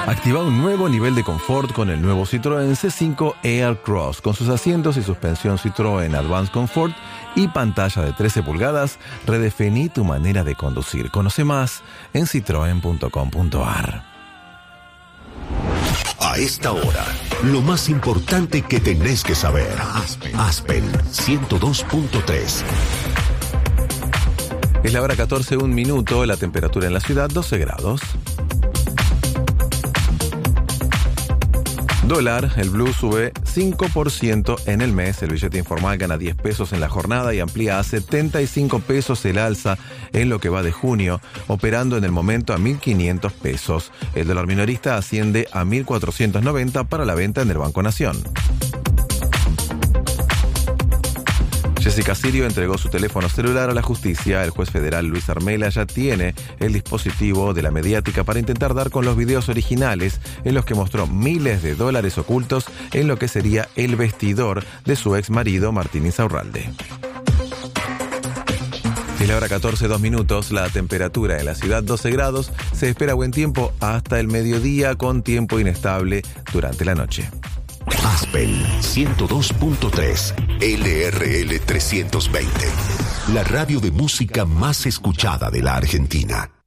Activa un nuevo nivel de confort con el nuevo Citroën C5 Aircross. Con sus asientos y suspensión Citroën Advanced Comfort y pantalla de 13 pulgadas, redefiní tu manera de conducir. Conoce más en citroen.com.ar. A esta hora, lo más importante que tenés que saber. Aspen 102.3. Es la hora 14, 1 minuto, la temperatura en la ciudad 12 grados. Dólar, el blue sube 5% en el mes, el billete informal gana 10 pesos en la jornada y amplía a 75 pesos el alza en lo que va de junio, operando en el momento a 1.500 pesos. El dólar minorista asciende a 1.490 para la venta en el Banco Nación. Jessica Sirio entregó su teléfono celular a la justicia. El juez federal Luis Armela ya tiene el dispositivo de la mediática para intentar dar con los videos originales en los que mostró miles de dólares ocultos en lo que sería el vestidor de su ex marido Martín Insaurralde. Es la hora 14, 2 minutos, la temperatura en la ciudad 12 grados, se espera buen tiempo hasta el mediodía con tiempo inestable durante la noche. Aspen 102.3 LRL 320. La radio de música más escuchada de la Argentina.